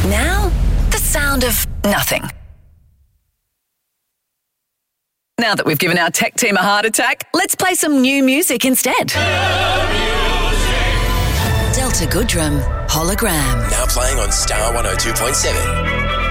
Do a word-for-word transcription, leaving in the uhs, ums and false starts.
Now, the sound of nothing. Now that we've given our tech team a heart attack, let's play some new music instead. Delta Goodrum, Hologram. Now playing on Star one oh two point seven.